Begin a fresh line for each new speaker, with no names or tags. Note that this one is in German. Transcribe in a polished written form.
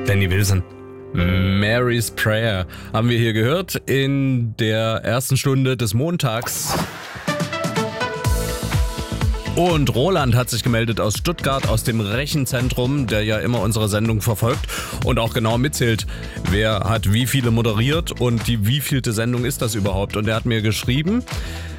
Danny Wilson. Mary's Prayer haben wir hier gehört in der ersten Stunde des Montags. Und Roland hat sich gemeldet aus Stuttgart, aus dem Rechenzentrum, der ja immer unsere Sendung verfolgt und auch genau mitzählt, wer hat wie viele moderiert und die wievielte Sendung ist das überhaupt. Und er hat mir geschrieben,